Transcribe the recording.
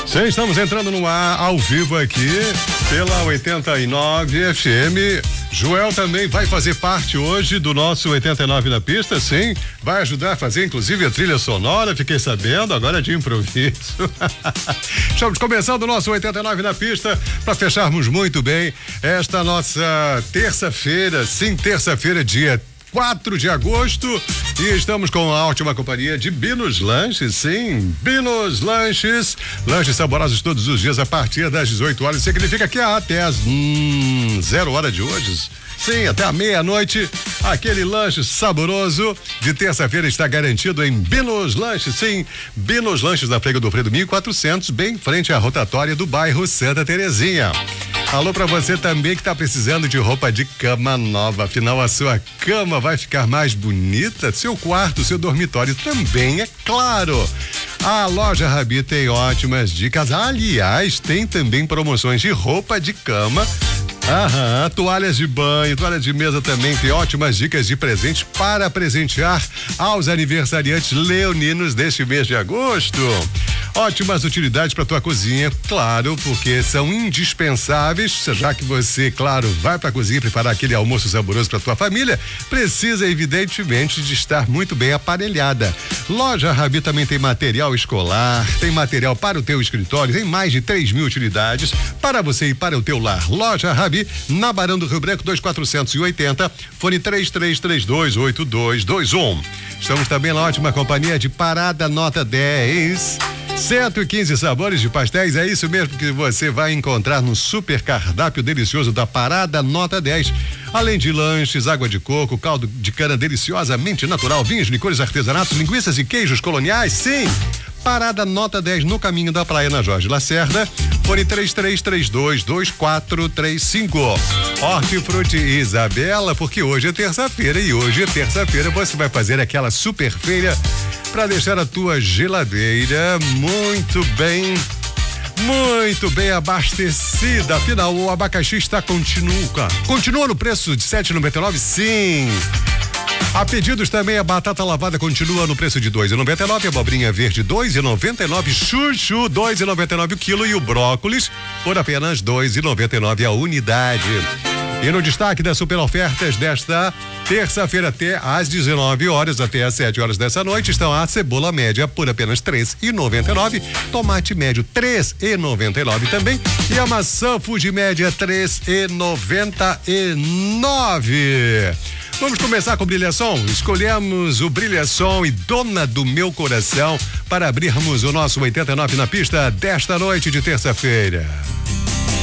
Sim, estamos entrando no ar ao vivo aqui pela 89 FM. Joel também vai fazer parte hoje do nosso 89 na pista, sim. Vai ajudar a fazer, inclusive, a trilha sonora, fiquei sabendo, agora é de improviso. Estamos começando o nosso 89 na pista para fecharmos muito bem esta nossa terça-feira, sim, terça-feira, dia 4 de agosto, e estamos com a ótima companhia de Binus Lanches, sim, Binus Lanches, lanches saborosos todos os dias a partir das 18 horas, significa que até as 0 hora de hoje, sim, até a meia-noite, aquele lanche saboroso de terça-feira está garantido em Binus Lanches, sim, Binus Lanches na Frega do Fredo 1400, bem em frente à rotatória do bairro Santa Terezinha. Alô pra você também que tá precisando de roupa de cama nova, afinal a sua cama vai ficar mais bonita, seu quarto, seu dormitório também, é claro. A loja Rabi tem ótimas dicas, aliás, tem também promoções de roupa de cama. Aham, toalhas de banho, toalha de mesa também, tem ótimas dicas de presente para presentear aos aniversariantes leoninos deste mês de agosto. Ótimas utilidades para tua cozinha, claro, porque são indispensáveis, já que você, claro, vai para a cozinha preparar aquele almoço saboroso para tua família, precisa evidentemente de estar muito bem aparelhada. Loja Rabi também tem material escolar, tem material para o teu escritório, tem mais de 3.000 utilidades para você e para o teu lar. Loja Rabi, na Barão do Rio Branco, 2480, fone 33328221. Estamos também na ótima companhia de Parada Nota 10. 115 sabores de pastéis, é isso mesmo que você vai encontrar no super cardápio delicioso da Parada Nota 10. Além de lanches, água de coco, caldo de cana deliciosamente natural, vinhos, licores, artesanatos, linguiças e queijos coloniais, sim! Parada Nota 10 no caminho da praia na Jorge Lacerda, fone 33322435. Hortifruti Isabela, porque hoje é terça-feira e hoje é terça-feira você vai fazer aquela super feira para deixar a tua geladeira muito bem abastecida. Afinal, o abacaxi continua no preço de R$7,99, sim. A pedidos também, a batata lavada continua no preço de R$2,99, a abobrinha verde R$2,99, chuchu R$2,99 o quilo e o brócolis por apenas R$2,99 a unidade. E no destaque das super ofertas desta terça-feira até às 19 horas, até às 7 horas dessa noite, estão a cebola média por apenas R$3,99, tomate médio R$3,99 também e a maçã Fuji média R$3,99. Vamos começar com o Brilhação? Escolhemos o Brilhação e Dona do Meu Coração para abrirmos o nosso 89 na pista desta noite de terça-feira.